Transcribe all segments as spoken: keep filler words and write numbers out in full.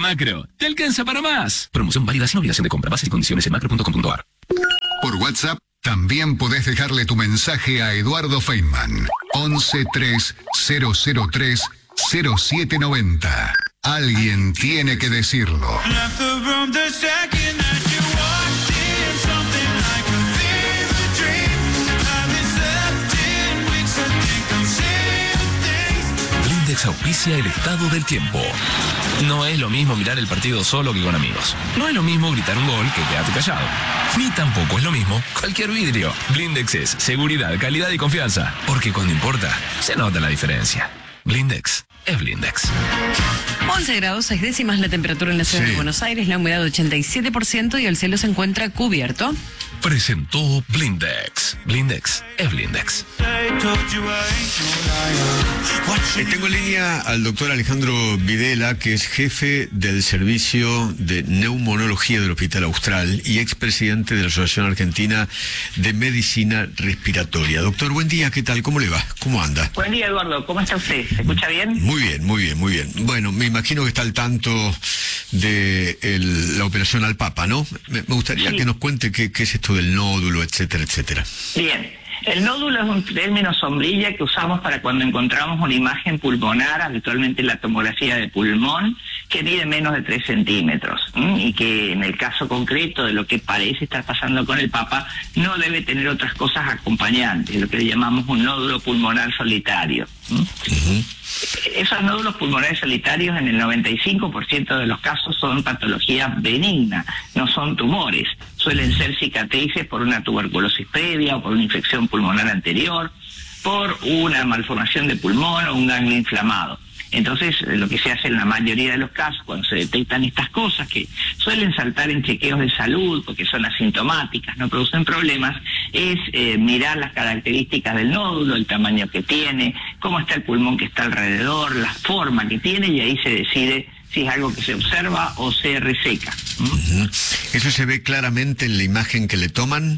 Macro te alcanza para más. Promoción válida sin obligación de compra. Bases y condiciones en macro punto com punto a r. Por WhatsApp también podés dejarle tu mensaje a Eduardo Feynman. once tres cero cero tres cero siete noventa. Alguien tiene que decirlo. Blindex auspicia el estado del tiempo. No es lo mismo mirar el partido solo que con amigos. No es lo mismo gritar un gol que quedarte callado. Ni tampoco es lo mismo cualquier vidrio. Blindex es seguridad, calidad y confianza. Porque cuando importa, se nota la diferencia. Blindex es Blindex. once grados, seis décimas la temperatura en la ciudad sí. de Buenos Aires, la humedad ochenta y siete por ciento y el cielo se encuentra cubierto. Presentó Blindex. Blindex es Blindex. Eh, tengo en línea al doctor Alejandro Videla, que es jefe del servicio de neumonología del Hospital Austral y expresidente de la Asociación Argentina de Medicina Respiratoria. Doctor, buen día, ¿qué tal? ¿Cómo le va? ¿Cómo anda? Buen día, Eduardo. ¿Cómo está usted? ¿Se escucha bien? Muy bien, muy bien, muy bien. Bueno, me imagino que está al tanto de el, la operación al Papa, ¿no? Me, me gustaría sí. que nos cuente qué, qué es esto del nódulo, etcétera, etcétera. Bien. El nódulo es un término sombrilla que usamos para cuando encontramos una imagen pulmonar, habitualmente la tomografía de pulmón, que mide menos de tres centímetros, ¿m? y que en el caso concreto de lo que parece estar pasando con el Papa, no debe tener otras cosas acompañantes, lo que le llamamos un nódulo pulmonar solitario. Uh-huh. Esos nódulos pulmonares solitarios en el noventa y cinco por ciento de los casos son patología benigna, no son tumores. Suelen ser cicatrices por una tuberculosis previa o por una infección pulmonar anterior, por una malformación de pulmón o un ganglio inflamado. Entonces, lo que se hace en la mayoría de los casos, cuando se detectan estas cosas, que suelen saltar en chequeos de salud, porque son asintomáticas, no producen problemas, es eh, mirar las características del nódulo, el tamaño que tiene, cómo está el pulmón que está alrededor, la forma que tiene, y ahí se decide si es algo que se observa o se reseca. ¿Mm? Uh-huh. ¿Eso se ve claramente en la imagen que le toman?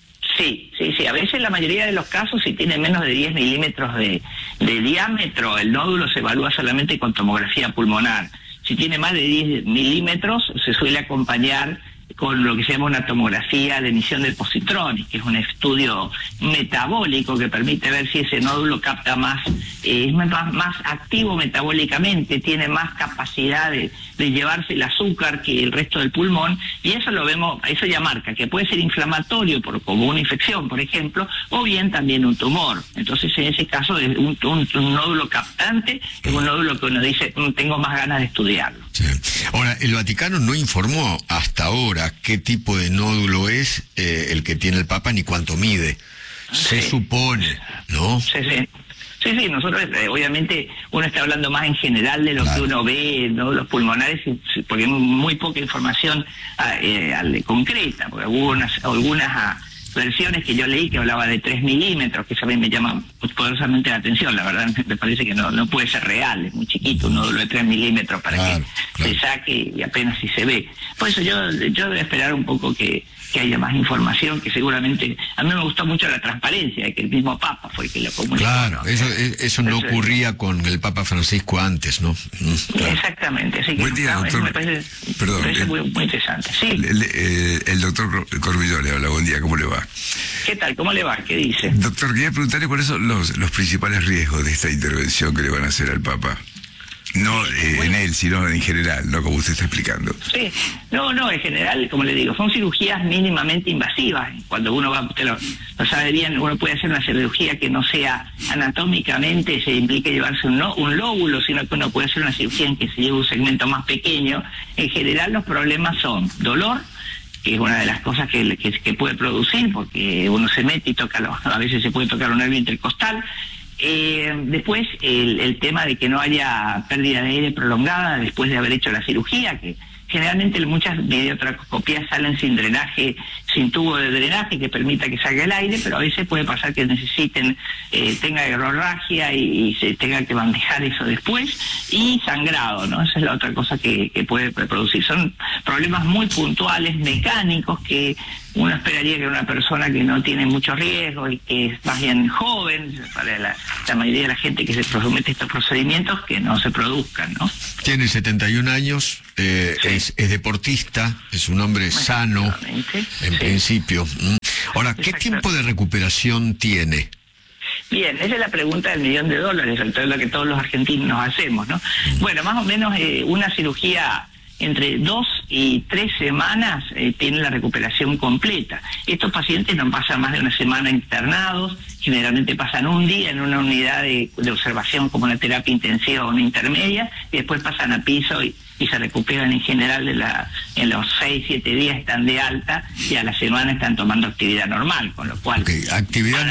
Sí, sí, sí. A veces, la mayoría de los casos, si tiene menos de diez milímetros de, de diámetro, el nódulo se evalúa solamente con tomografía pulmonar. Si tiene más de diez milímetros, se suele acompañar con lo que se llama una tomografía de emisión de positrones, que es un estudio metabólico que permite ver si ese nódulo capta más, eh, es más, más activo metabólicamente, tiene más capacidad de, de llevarse el azúcar que el resto del pulmón, y eso lo vemos, eso ya marca que puede ser inflamatorio por, como una infección, por ejemplo, o bien también un tumor. Entonces, en ese caso, es un, un, un nódulo captante, es un nódulo que uno dice, tengo más ganas de estudiarlo. Sí. Ahora, el Vaticano no informó hasta ahora qué tipo de nódulo es eh, el que tiene el Papa ni cuánto mide. Se sí. supone, ¿no? Sí, sí. Sí, sí, nosotros eh, obviamente uno está hablando más en general de lo claro. que uno ve, ¿no? Los pulmonares, porque hay muy poca información eh, eh, concreta, porque hubo unas, algunas a, versiones que yo leí que hablaba de tres milímetros, que eso a mí me llama poderosamente la atención. La verdad me parece que no no puede ser real, es muy chiquito, un nódulo de tres milímetros para claro, que claro. se saque y apenas si se ve. Por eso yo yo debo esperar un poco que, que haya más información, que seguramente, a mí me gustó mucho la transparencia, de que el mismo Papa fue el que lo comunicó. Claro, eso, eso no eso, ocurría con el Papa Francisco antes, ¿no? Mm, claro. Exactamente. Así que, Buen día, no, doctor. Me parece, Perdón, me parece el, muy, muy interesante. Sí. El, el, el, el doctor Corbillo le habla, buen día, ¿cómo le va? ¿Qué tal? ¿Cómo le va? ¿Qué dice? Doctor, quería preguntarle cuáles son los, los principales riesgos de esta intervención que le van a hacer al Papa. No eh, bueno, en él, sino en general, no como usted está explicando. Sí, no, no, en general, como le digo, son cirugías mínimamente invasivas. Cuando uno va, usted lo, lo sabe bien, uno puede hacer una cirugía que no sea anatómicamente, se implique llevarse un, no, un lóbulo, sino que uno puede hacer una cirugía en que se lleve un segmento más pequeño. En general los problemas son dolor, que es una de las cosas que, que, que puede producir, porque uno se mete y toca, lo, a veces se puede tocar un nervio intercostal. Eh, después el, el tema de que no haya pérdida de aire prolongada después de haber hecho la cirugía, que generalmente muchas videotracoscopías salen sin drenaje sin tubo de drenaje que permita que salga el aire, pero a veces puede pasar que necesiten, eh, tenga hemorragia y, y se tenga que manejar eso después, y sangrado, ¿no? Esa es la otra cosa que, que puede producir. Son problemas muy puntuales, mecánicos, que uno esperaría que una persona que no tiene mucho riesgo y que es más bien joven, para la, la mayoría de la gente que se somete a estos procedimientos, que no se produzcan, ¿no? Tiene setenta y un años, eh, Sí. es, es deportista, es un hombre sano, Efectivamente, en sí. principio. Mm. Ahora, ¿qué Exacto. tiempo de recuperación tiene? Bien, esa es la pregunta del millón de dólares, es lo que todos los argentinos nos hacemos, ¿no? Bueno, más o menos eh, una cirugía entre dos y tres semanas eh, tiene la recuperación completa. Estos pacientes no pasan más de una semana internados, generalmente pasan un día en una unidad de, de observación como una terapia intensiva o una intermedia, y después pasan a piso y, y se recuperan en general de la, en los seis, siete días están de alta y a la semana están tomando actividad normal, con lo cual... Okay, actividad